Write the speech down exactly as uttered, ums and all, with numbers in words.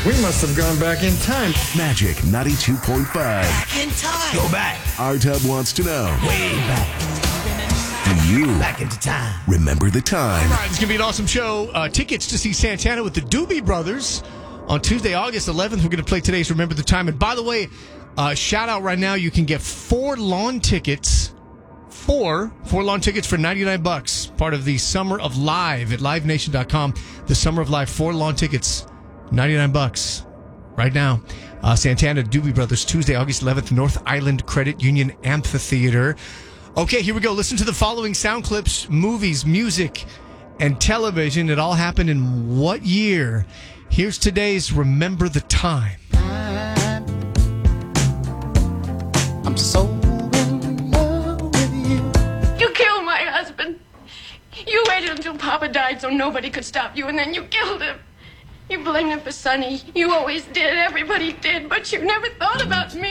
We must have gone back in time. Magic ninety-two point five. Back in time. Go back. R-Tub wants to know. Way back. Do you Back into time. remember the time? All right, it's going to be an awesome show. Uh, tickets to see Santana with the Doobie Brothers on Tuesday, August eleventh. We're going to play today's Remember the Time. And by the way, uh, shout out right now, you can get four lawn tickets. Four, four lawn tickets for ninety-nine bucks. Part of the Summer of Live at live nation dot com. The Summer of Live, four lawn tickets, ninety-nine bucks right now. Uh, Santana, Doobie Brothers, Tuesday, August eleventh, North Island Credit Union Amphitheater. Okay, here we go. Listen to the following sound clips, movies, music, and television. It all happened in what year? Here's today's Remember the Time. I'm so in love with you. You killed my husband. You waited until Papa died so nobody could stop you, and then you killed him. You blamed him for Sonny. You always did. Everybody did, but you never thought about me.